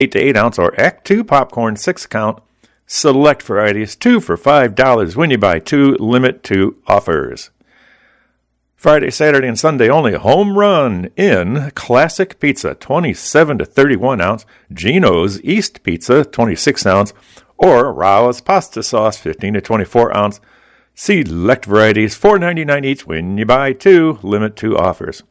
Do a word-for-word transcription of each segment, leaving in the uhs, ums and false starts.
eight to eight ounce or Act two popcorn, six count. Select varieties, two for five dollars when you buy two, limit two offers. Friday, Saturday, and Sunday only. Home Run Inn Classic Pizza, twenty-seven to thirty-one ounce. Geno's East Pizza, twenty-six ounce. Or Rao's Pasta Sauce, fifteen to twenty-four ounce. Select varieties, four ninety-nine each when you buy two, limit two offers.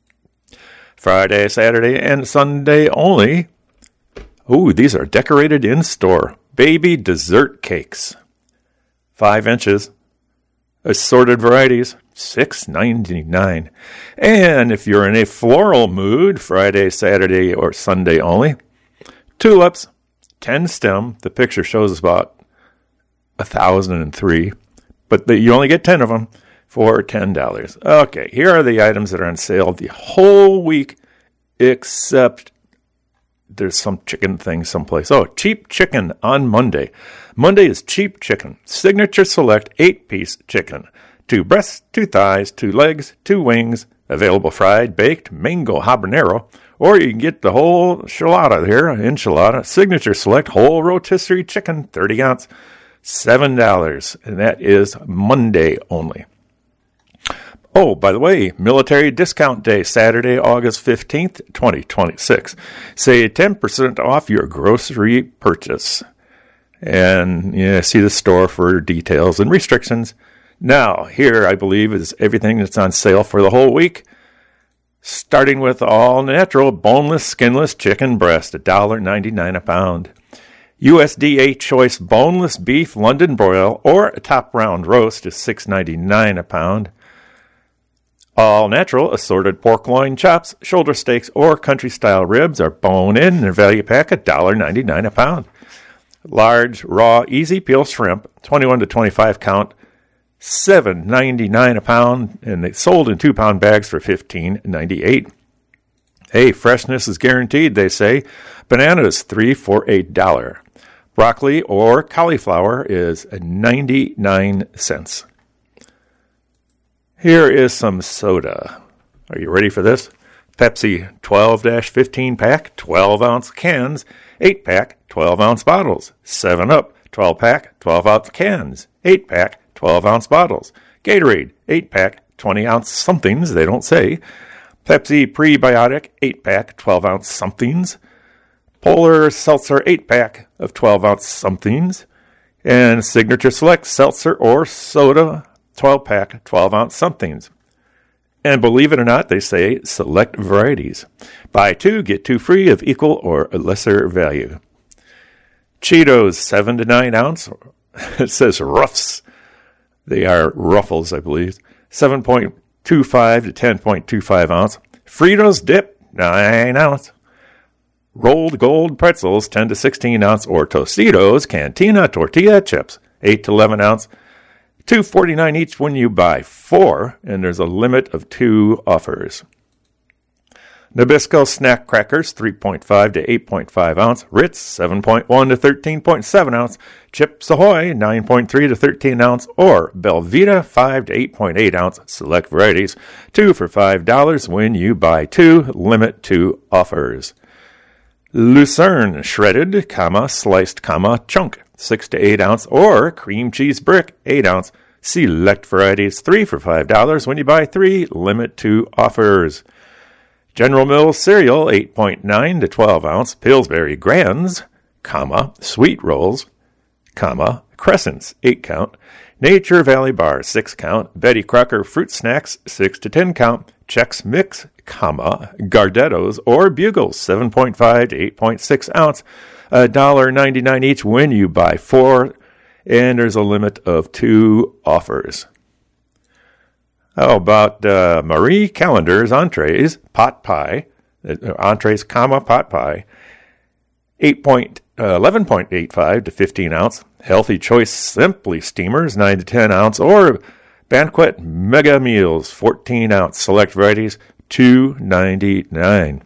Friday, Saturday, and Sunday only. Ooh, these are decorated in-store. Baby dessert cakes, five inches. Assorted varieties, six ninety-nine. And if you're in a floral mood, Friday, Saturday, or Sunday only, tulips, ten stem. The picture shows about one thousand three, but the, you only get ten of them for ten dollars. Okay, here are the items that are on sale the whole week, except there's some chicken thing someplace. Oh, cheap chicken on Monday. Monday is cheap chicken. Signature Select eight-piece chicken. Two breasts, two thighs, two legs, two wings. Available fried, baked, mango habanero. Or you can get the whole enchilada here, enchilada. Signature Select whole rotisserie chicken, thirty ounce, seven dollars. And that is Monday only. Oh, by the way, Military Discount Day, Saturday, August fifteenth, twenty twenty-six. Save ten percent off your grocery purchase. And yeah, see the store for details and restrictions. Now, here, I believe, is everything that's on sale for the whole week. Starting with all natural, boneless, skinless chicken breast, one dollar ninety-nine a pound. U S D A Choice boneless beef London broil or a top round roast is six ninety-nine a pound. All natural assorted pork loin chops, shoulder steaks, or country-style ribs are bone-in in their value pack, one dollar ninety-nine a pound. Large, raw, easy-peel shrimp, twenty-one to twenty-five count, seven ninety-nine a pound, and they sold in two-pound bags for fifteen ninety-eight. Hey, freshness is guaranteed, they say. Bananas, three for a dollar. Broccoli or cauliflower is ninety-nine cents. Here is some soda. Are you ready for this? Pepsi twelve to fifteen pack, twelve ounce cans, eight pack, twelve ounce bottles. seven up, twelve pack, twelve ounce cans, eight pack, twelve ounce bottles. Gatorade, eight pack, twenty ounce somethings, they don't say. Pepsi Prebiotic, eight pack, twelve ounce somethings. Polar Seltzer, eight pack of twelve ounce somethings. And Signature Select Seltzer or Soda, twelve pack, twelve ounce somethings. And believe it or not, they say select varieties. Buy two, get two free of equal or lesser value. Cheetos, seven to nine ounce. It says Ruffs. They are Ruffles, I believe. seven point two five to ten point two five ounce. Fritos Dip, nine ounce. Rolled Gold Pretzels, ten to sixteen ounce. Or Tostitos Cantina Tortilla Chips, eight to eleven ounce. two forty-nine each when you buy four, and there's a limit of two offers. Nabisco Snack Crackers, three point five to eight point five ounce. Ritz, seven point one to thirteen point seven ounce. Chips Ahoy, nine point three to thirteen ounce. Or Belvita, five to eight point eight ounce. Select varieties, two for five dollars when you buy two, limit two offers. Lucerne Shredded, comma, sliced, comma, chunk, six to eight ounce. Or Cream Cheese Brick, eight ounce. Select varieties, three for five dollars when you buy three, limit two offers. General Mills cereal, eight point nine to twelve ounce. Pillsbury Grands, comma, sweet rolls, comma, crescents, eight count. Nature Valley Bar, six count. Betty Crocker fruit snacks, six to ten count. Chex Mix, comma, Gardettos or Bugles, seven point five to eight point six ounce. one dollar ninety-nine each when you buy four, and there's a limit of two offers. How about uh, Marie Callender's entrees, pot pie, uh, entrees, comma, pot pie, eight point, uh, eleven point eight five to fifteen ounce. Healthy Choice Simply Steamers, nine to ten ounce. Or Banquet Mega Meals, fourteen ounce. Select varieties, two ninety-nine.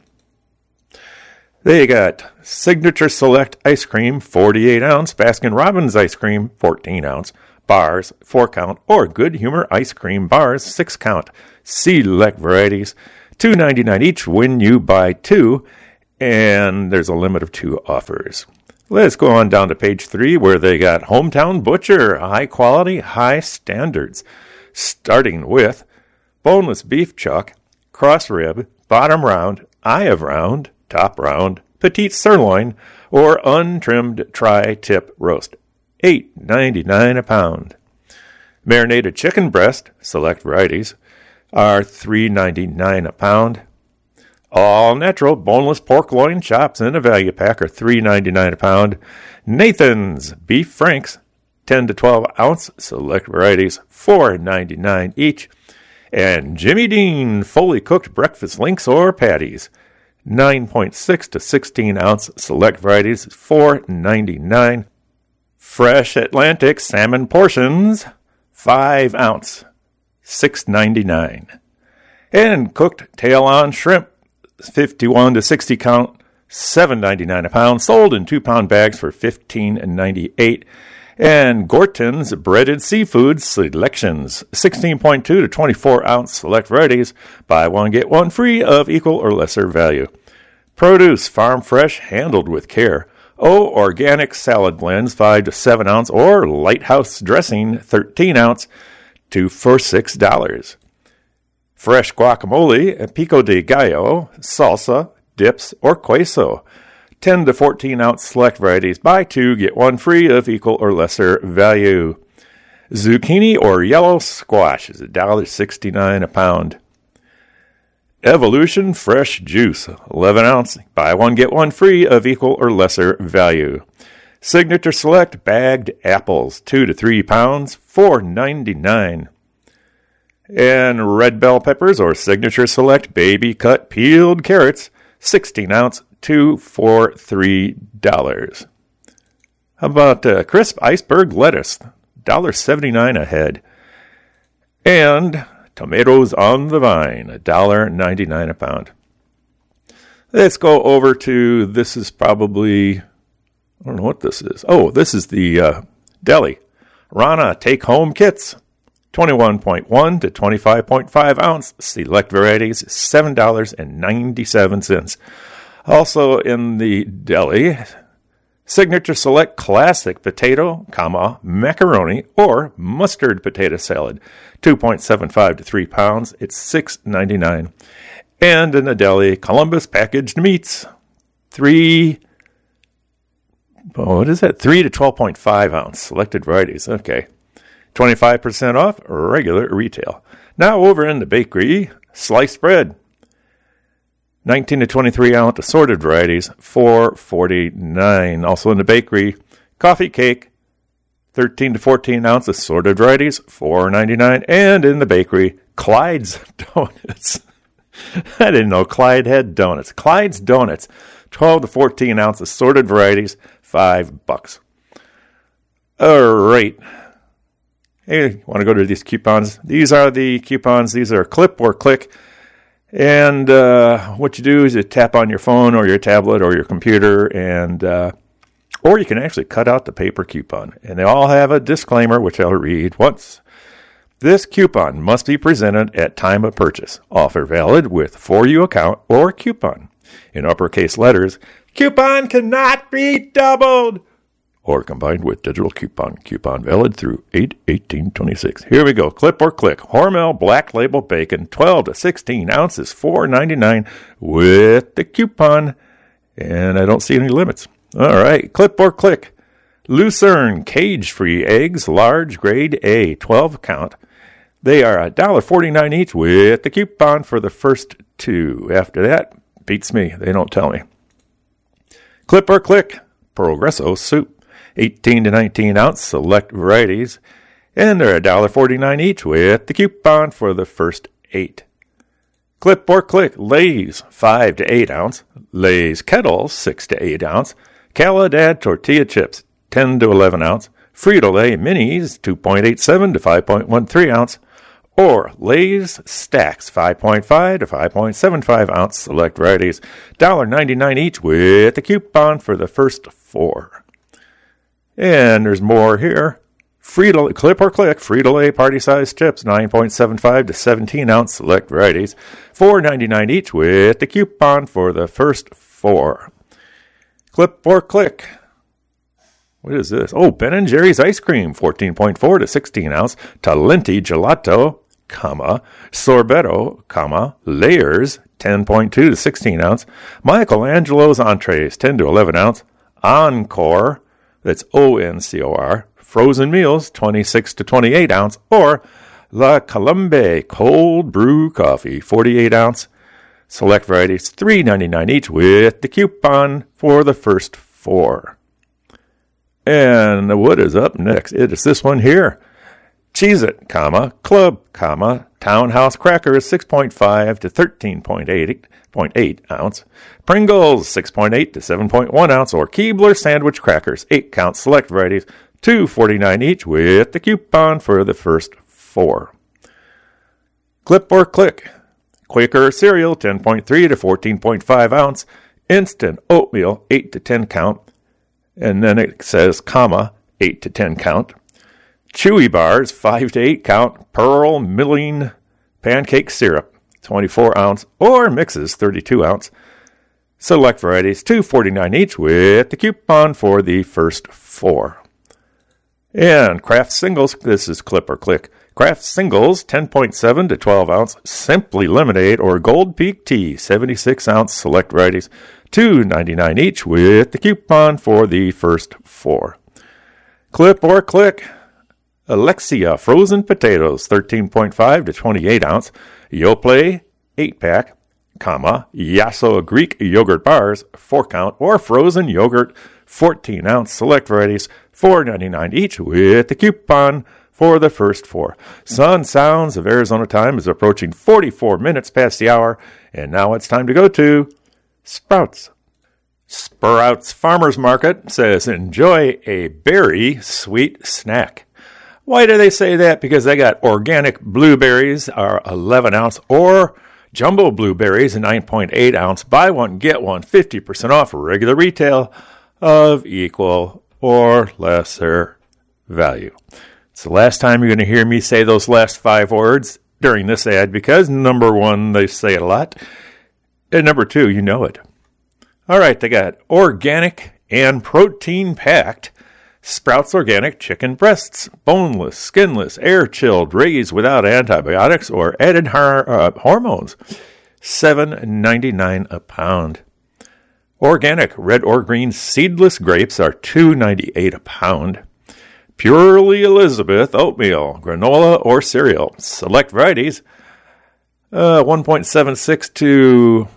They got Signature Select Ice Cream, forty-eight ounce. Baskin Robbins Ice Cream, fourteen ounce. Bars, four count, or Good Humor Ice Cream Bars, six count. Select varieties, two ninety-nine each when you buy two. and there's a limit of two offers. Let's go on down to page three, where they got Hometown Butcher, high quality, high standards, starting with boneless beef chuck, cross rib, bottom round, eye of round, top round, petite sirloin, or untrimmed tri-tip roast, eight ninety-nine a pound. Marinated chicken breast, select varieties, are three ninety-nine a pound. All natural boneless pork loin chops in a value pack are three ninety-nine a pound. Nathan's beef franks, ten to twelve ounce, select varieties, four ninety-nine each. And Jimmy Dean fully cooked breakfast links or patties, nine point six to sixteen ounce, select varieties, four ninety-nine. Fresh Atlantic salmon portions, five ounce, six ninety-nine. And cooked tail-on shrimp, fifty-one to sixty count, seven ninety-nine a pound, sold in two pound bags for fifteen ninety-eight. And Gorton's breaded seafood selections, sixteen point two to twenty-four ounce, select varieties, buy one get one free of equal or lesser value. Produce farm fresh, handled with care. O organic salad blends, five to seven ounce, or Lighthouse dressing, thirteen ounce, two for six dollars. Fresh guacamole, pico de gallo, salsa, dips, or queso, ten to fourteen ounce, select varieties, buy two get one free of equal or lesser value. Zucchini or yellow squash is one dollar sixty-nine a pound. Evolution fresh juice, eleven ounce, buy one get one free of equal or lesser value. Signature Select bagged apples, two to three pounds, four ninety-nine. And red bell peppers or Signature Select baby cut peeled carrots, sixteen ounce, two for three dollars. How about uh, crisp iceberg lettuce, one dollar seventy-nine a head. And tomatoes on the vine, one dollar ninety-nine a pound. Let's go over to, this is probably, I don't know what this is. Oh, this is the uh, deli. Rana take-home kits, twenty-one point one to twenty-five point five ounce, select varieties, seven dollars and ninety-seven cents. Also in the deli, Signature Select classic potato, comma, macaroni, or mustard potato salad, two point seven five to three pounds. It's six ninety-nine. And in the deli, Columbus packaged meats, three, oh, what is that? three to twelve point five ounce, selected varieties. Okay. twenty-five percent off regular retail. Now over in the bakery, sliced bread, nineteen to twenty-three ounce assorted varieties, four forty-nine. Also in the bakery, coffee cake, thirteen to fourteen ounce assorted varieties, four ninety-nine. And in the bakery, Clyde's Donuts. I didn't know Clyde had donuts. Clyde's Donuts, twelve to fourteen ounce assorted varieties, five bucks. All right. Hey, you want to go to these coupons? These are the coupons. These are clip or click. And uh, what you do is you tap on your phone or your tablet or your computer, and uh, or you can actually cut out the paper coupon. And they all have a disclaimer, which I'll read once. This coupon must be presented at time of purchase. Offer valid with For You account or coupon. In uppercase letters, coupon cannot be doubled or combined with digital coupon. Coupon valid through eight eighteen twenty-six. Here we go. Clip or click. Hormel Black Label Bacon, twelve to sixteen ounces, four ninety-nine with the coupon. And I don't see any limits. All right. Clip or click. Lucerne cage-free eggs, large grade A, twelve count. They are one dollar forty-nine each with the coupon for the first two. After that, beats me. They don't tell me. Clip or click. Progresso soup, eighteen to nineteen ounce, select varieties. And they're one dollar forty-nine each with the coupon for the first eight. Clip or click. Lay's, five to eight ounce. Lay's Kettle, six to eight ounce. Caladad tortilla chips, ten to eleven ounce. Frito-Lay Minis, two point eight seven to five point one three ounce. Or Lay's Stacks, five point five to five point seven five ounce, select varieties, one dollar ninety-nine each with the coupon for the first four. And there's more here. Frito, clip or click, Frito-Lay party-sized chips, nine point seven five to seventeen ounce, select varieties, four ninety-nine each with the coupon for the first four. four. Clip or click. What is this? Oh, Ben and Jerry's ice cream, fourteen point four to sixteen ounce. Talenti gelato, comma. Sorbetto, comma. Layers, ten point two to sixteen ounce. Michelangelo's entrees, ten to eleven ounce. Encore, that's O N C O R. Frozen meals, twenty-six to twenty-eight ounce. Or La Colombe cold brew coffee, forty-eight ounce. Select varieties, three ninety-nine each with the coupon for the first four. And what is up next? It is this one here. Cheez-It, comma, Club, comma, Townhouse Crackers, six point five to thirteen point eight ounce. Pringles, six point eight to seven point one ounce. Or Keebler Sandwich Crackers, eight count select varieties, two forty-nine each with the coupon for the first four. Clip or click. Quaker cereal, ten point three to fourteen point five ounce. Instant oatmeal, eight to ten count. And then it says, comma, eight to ten count. Chewy bars, five to eight count. Pearl milling pancake syrup, twenty-four ounce. Or mixes, thirty-two ounce. Select varieties, two forty-nine each with the coupon for the first four. And Kraft Singles, this is clip or click. Kraft Singles, ten point seven to twelve ounce. Simply Lemonade or Gold Peak Tea, seventy-six ounce. Select varieties, two ninety-nine each with the coupon for the first four. Clip or click. Alexia Frozen Potatoes, thirteen point five to twenty-eight ounce. Yoplait, eight pack, comma. Yasso Greek Yogurt Bars, four count. Or Frozen Yogurt, fourteen ounce. Select varieties, four ninety-nine each with the coupon for the first four. Sun Sounds of Arizona time is approaching forty-four minutes past the hour, and now it's time to go to Sprouts. Sprouts Farmers Market says, enjoy a berry sweet snack. Why do they say that? Because they got organic blueberries, are eleven ounce, or jumbo blueberries, nine point eight ounce. Buy one, get one, fifty percent off regular retail of equal or lesser value. It's the last time you're going to hear me say those last five words during this ad because, number one, they say it a lot, and number two, you know it. All right, they got organic and protein-packed Sprouts Organic Chicken Breasts, boneless, skinless, air-chilled, raised without antibiotics or added har- uh, hormones, seven ninety-nine a pound. Organic red or green seedless grapes are two ninety-eight a pound. Purely Elizabeth oatmeal, granola, or cereal. Select varieties, uh, one point seven six to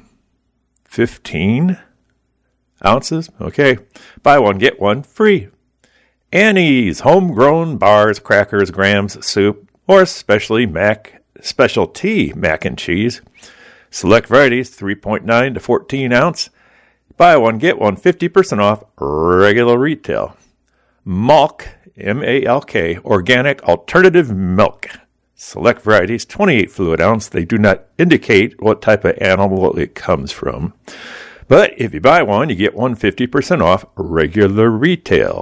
fifteen ounces. Okay. Buy one, get one free. Annie's homegrown bars, crackers, grams, soup, or especially mac, specialty mac and cheese. Select varieties, three point nine to fourteen ounce. Buy one, get one, fifty percent off regular retail. Malk, M A L K, organic alternative milk. Select varieties, twenty-eight fluid ounce. They do not indicate what type of animal it comes from. But if you buy one, you get one fifty percent off regular retail.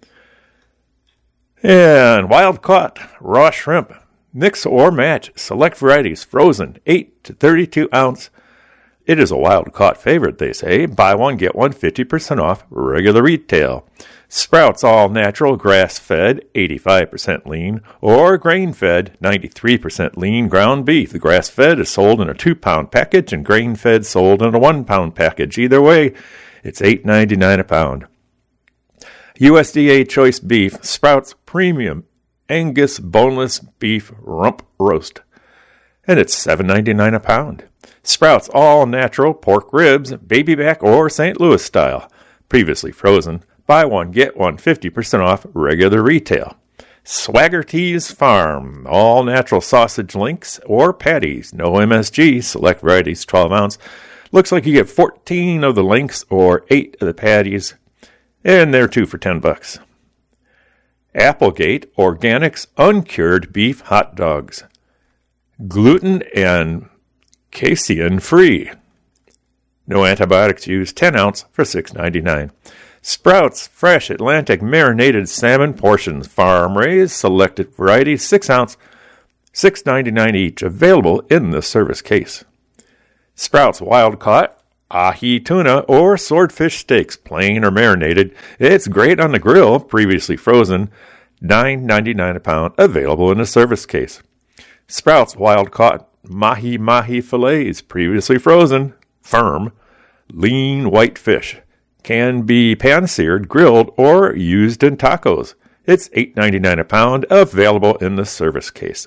And wild caught raw shrimp, mix or match. Select varieties, frozen, eight to thirty-two ounce. It is a wild caught favorite, they say. Buy one, get one, fifty percent off regular retail. Sprouts all natural, grass-fed, eighty-five percent lean, or grain-fed, ninety-three percent lean ground beef. The grass-fed is sold in a two-pound package and grain-fed sold in a one-pound package. Either way, it's eight ninety-nine a pound. U S D A Choice Beef, Sprouts Premium Angus Boneless Beef Rump Roast, and it's seven ninety-nine a pound. Sprouts all natural pork ribs, baby back or Saint Louis style, previously frozen. Buy one, get one, fifty percent off regular retail. Swaggerty's Farm, all natural sausage links or patties, no M S G, select varieties, twelve ounce. Looks like you get fourteen of the links or eight of the patties, and they're two for ten bucks. Applegate Organics Uncured Beef Hot Dogs, gluten and casein free. No antibiotics used, ten ounce for six ninety-nine. Sprouts Fresh Atlantic Marinated Salmon Portions, farm raised, selected varieties, six ounce, six ninety-nine each, available in the service case. Sprouts Wild Caught ahi tuna or swordfish steaks, plain or marinated. It's great on the grill, previously frozen. nine ninety-nine a pound, available in a service case. Sprouts wild-caught mahi-mahi fillets, previously frozen, firm, lean white fish. Can be pan-seared, grilled, or used in tacos. It's eight ninety-nine a pound, available in the service case.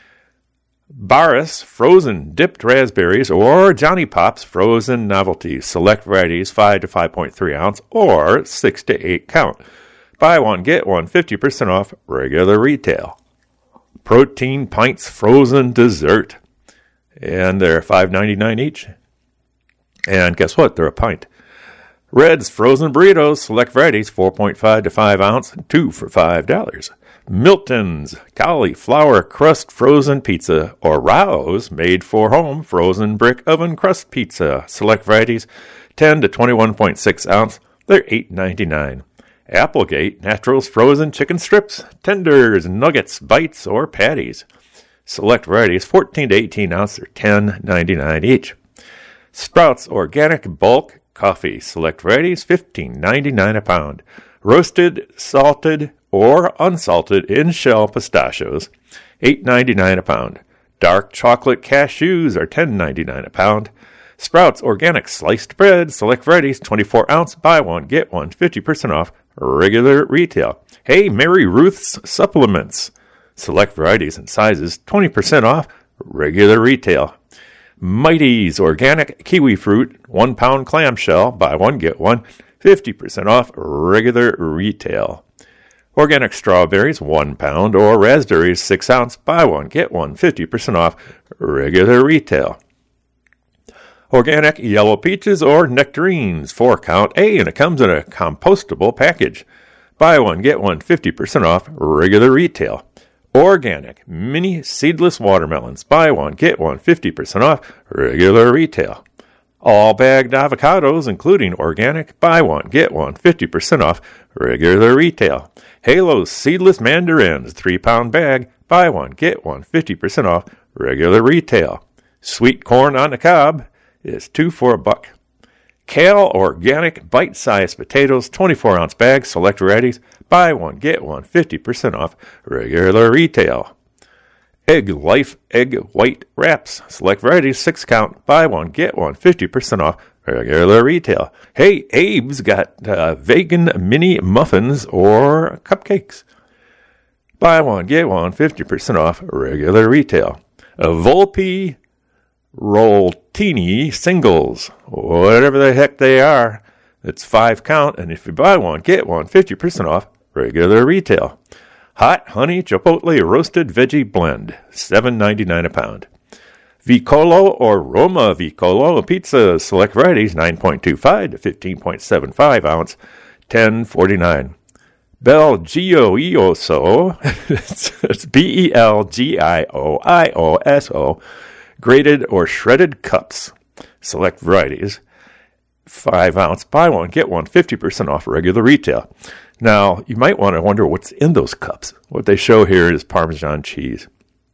Barris frozen dipped raspberries or Johnny Pops frozen novelties. Select varieties five to five point three ounce or six to eight count. Buy one, get one, fifty percent off regular retail. Protein Pints frozen dessert. And they're five ninety-nine each. And guess what? They're a pint. Red's frozen burritos, select varieties, four point five to five ounce, two for five dollars. Milton's cauliflower crust frozen pizza, or Rao's made for home frozen brick oven crust pizza, select varieties, ten to twenty-one point six ounce, they're eight ninety-nine. Applegate Naturals frozen chicken strips, tenders, nuggets, bites, or patties. Select varieties, fourteen to eighteen ounce, they're ten ninety-nine each. Sprouts Organic Bulk Coffee, select varieties, fifteen ninety-nine a pound. Roasted, salted, or unsalted in-shell pistachios, eight ninety-nine a pound. Dark chocolate cashews are ten ninety-nine a pound. Sprouts Organic Sliced Bread, select varieties, twenty-four ounce, buy one, get one, fifty percent off, regular retail. Hey, Mary Ruth's Supplements, select varieties and sizes, twenty percent off, regular retail. Mighty's Organic Kiwi Fruit, one pound clamshell, buy one, get one, fifty percent off, regular retail. Organic strawberries, one pound, or raspberries, six ounce, buy one, get one, fifty percent off, regular retail. Organic yellow peaches or nectarines, four count, hey, and it comes in a compostable package. Buy one, get one, fifty percent off, regular retail. Organic mini seedless watermelons, buy one, get one, fifty percent off, regular retail. All bagged avocados, including organic, buy one, get one, fifty percent off, regular retail. Halo's seedless mandarins, three pound bag, buy one, get one, fifty percent off, regular retail. Sweet corn on the cob is two for a buck. Kale Organic bite-sized potatoes, twenty-four ounce bag, select varieties, buy one, get one, fifty percent off, regular retail. Egg Life Egg White Wraps, select varieties, six count, buy one, get one, fifty percent off, regular retail. Hey, Abe's got uh, vegan mini muffins or cupcakes. Buy one, get one, fifty percent off, regular retail. A Volpe Rolltini singles, whatever the heck they are, it's five count, and if you buy one, get one, fifty percent off, regular retail. Hot Honey Chipotle Roasted Veggie Blend, seven ninety-nine a pound. Vicolo or Roma Vicolo pizza, select varieties, nine point two five to fifteen point seven five ounce, ten forty-nine. Belgioioso, it's, it's B E L G I O I O S O, grated or shredded cups, select varieties, five ounce, buy one, get one, fifty percent off regular retail. Now, you might want to wonder what's in those cups. What they show here is Parmesan cheese.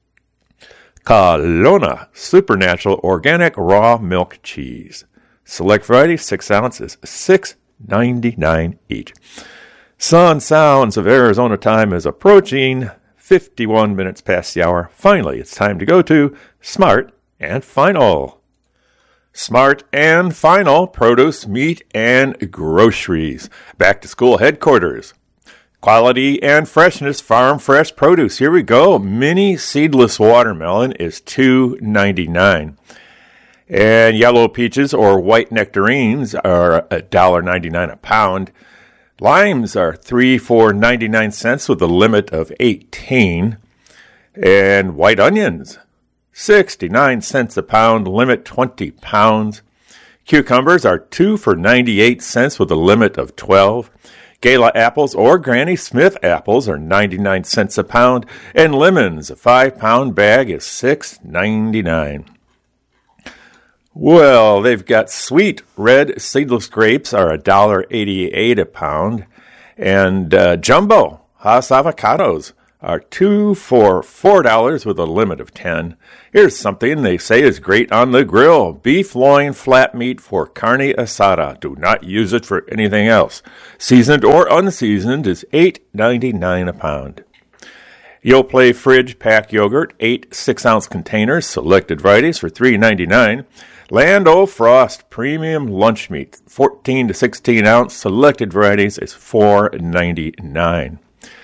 Kalona Supernatural Organic Raw Milk Cheese. Select variety, six ounces, six ninety-nine each. Sun Sounds of Arizona time is approaching, fifty-one minutes past the hour. Finally, it's time to go to Smart and Final. Smart and Final Produce, Meat, and Groceries. Back to school headquarters. Quality and freshness, farm fresh produce. Here we go. Mini seedless watermelon is two ninety-nine. And yellow peaches or white nectarines are one dollar ninety-nine a pound. Limes are three for ninety-nine cents with a limit of eighteen. And white onions, sixty-nine cents a pound, limit twenty pounds. Cucumbers are two for ninety-eight cents with a limit of twelve. Gala apples or Granny Smith apples are ninety-nine cents a pound. And lemons, a five pound bag is six ninety-nine. Well, they've got sweet red seedless grapes are one dollar eighty-eight a pound. And uh, jumbo Hass avocados are two for four dollars with a limit of ten. Here's something they say is great on the grill. Beef loin flat meat for carne asada. Do not use it for anything else. Seasoned or unseasoned is eight ninety-nine a pound. Yoplait Fridge Pack Yogurt, eight six-ounce containers, selected varieties for three ninety-nine. Land O'Frost Premium Lunch Meat, fourteen to sixteen ounce, selected varieties is four ninety-nine.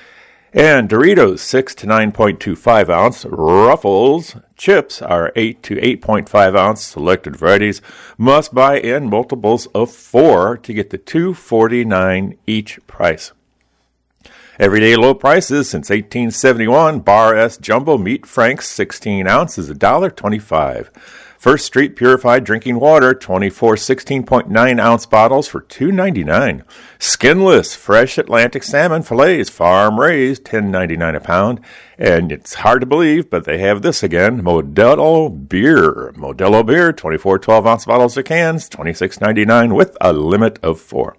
And Doritos, six to nine point two five ounce. Ruffles chips are eight to eight point five ounce, selected varieties. Must buy in multiples of four to get the two forty-nine each price. Everyday low prices since eighteen seventy-one. Bar S Jumbo Meat Franks, sixteen ounces, one dollar twenty-five. First Street Purified Drinking Water, twenty-four sixteen point nine ounce bottles for two ninety-nine. Skinless Fresh Atlantic Salmon Fillets, farm raised, ten ninety-nine a pound. And it's hard to believe, but they have this again, Modelo Beer. Modelo Beer, twenty-four twelve ounce bottles or cans, twenty-six ninety-nine with a limit of four.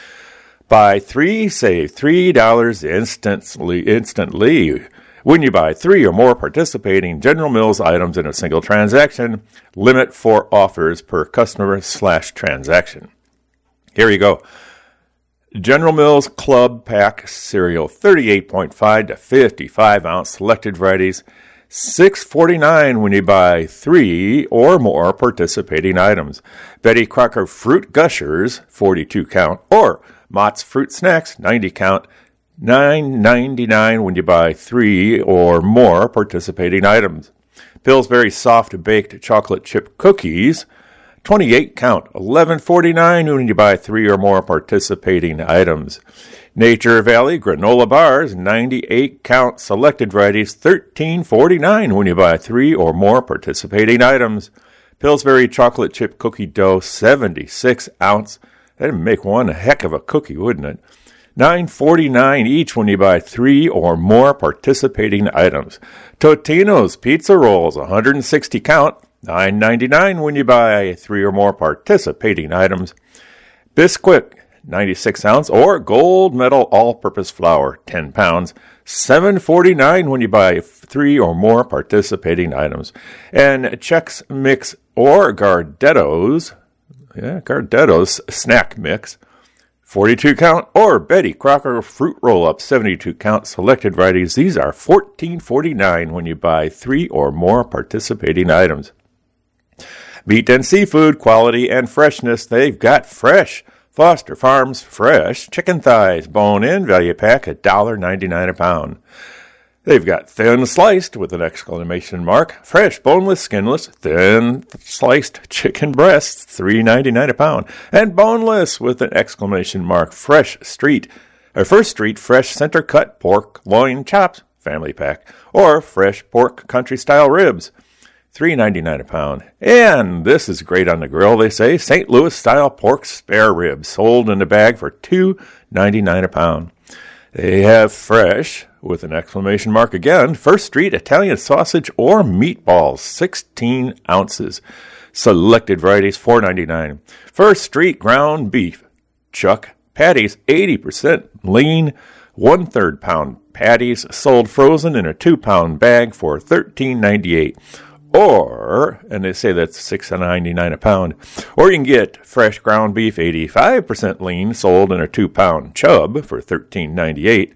Buy three, save three dollars instantly. instantly. When you buy three or more participating General Mills items in a single transaction, limit four offers per customer slash transaction. Here you go. General Mills Club Pack Cereal, thirty-eight point five to fifty-five ounce, selected varieties, six forty-nine when you buy three or more participating items. Betty Crocker Fruit Gushers, forty-two count, or Mott's Fruit Snacks, ninety count, nine ninety-nine when you buy three or more participating items. Pillsbury Soft Baked Chocolate Chip Cookies, twenty-eight count, eleven forty-nine when you buy three or more participating items. Nature Valley Granola Bars, ninety-eight count, selected varieties, thirteen forty-nine when you buy three or more participating items. Pillsbury Chocolate Chip Cookie Dough, seventy-six ounce. That'd make one a heck of a cookie, wouldn't it? nine forty-nine each when you buy three or more participating items. Totino's Pizza Rolls, one hundred sixty count, nine ninety-nine when you buy three or more participating items. Bisquick, ninety-six ounce, or Gold Medal All-Purpose Flour, ten pounds, seven forty-nine when you buy three or more participating items. And Chex Mix or Gardetto's, yeah, Gardetto's Snack Mix, forty-two count, or Betty Crocker Fruit Roll-Up, seventy-two count, selected varieties. These are fourteen forty-nine when you buy three or more participating items. Meat and seafood, quality and freshness. They've got fresh Foster Farms fresh chicken thighs, bone-in, value pack, one dollar ninety-nine a pound. They've got thin sliced with an exclamation mark, fresh, boneless, skinless, thin sliced chicken breasts, three ninety-nine a pound, and boneless with an exclamation mark, fresh street, or First Street fresh center cut pork loin chops, family pack, or fresh pork country style ribs, three ninety-nine a pound. And this is great on the grill, they say, Saint Louis style pork spare ribs, sold in a bag for two ninety-nine a pound. They have fresh, with an exclamation mark again, First Street Italian sausage or meatballs, sixteen ounces. Selected varieties, four ninety-nine. First Street ground beef, chuck patties, eighty percent lean, one-third pound patties, sold frozen in a two-pound bag for thirteen ninety-eight. Or, and they say that's six ninety-nine a pound, or you can get fresh ground beef, eighty-five percent lean, sold in a two-pound chub for thirteen ninety-eight.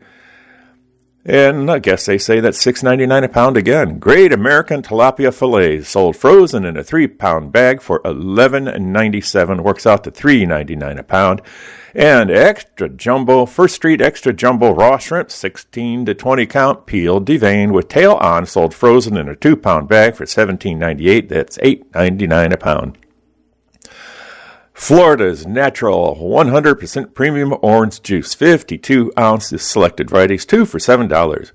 And I guess they say that's six ninety-nine a pound again. Great American tilapia fillets, sold frozen in a three-pound bag for eleven ninety-seven, works out to three ninety-nine a pound. And extra jumbo, First Street extra jumbo raw shrimp, sixteen to twenty count, peeled, deveined, with tail on, sold frozen in a two-pound bag for seventeen ninety-eight. That's eight ninety-nine a pound. Florida's natural one hundred percent premium orange juice, fifty-two ounces, selected varieties, two for seven dollars.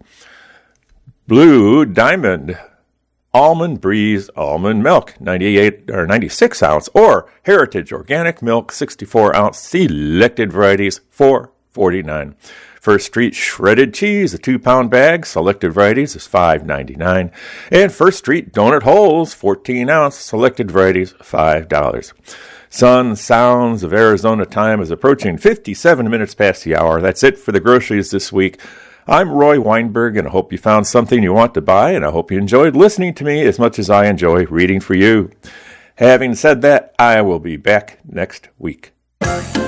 Blue Diamond Almond Breeze almond milk, ninety-eight or ninety-six ounce, or Heritage Organic Milk, sixty-four ounce, selected varieties, four forty-nine. First Street shredded cheese, a two-pound bag, selected varieties is five ninety-nine. And First Street donut holes, fourteen ounce, selected varieties, five dollars. Sun, sounds of Arizona time is approaching fifty-seven minutes past the hour. That's it for the groceries this week. I'm Roy Weinberg, and I hope you found something you want to buy, and I hope you enjoyed listening to me as much as I enjoy reading for you. Having said that, I will be back next week.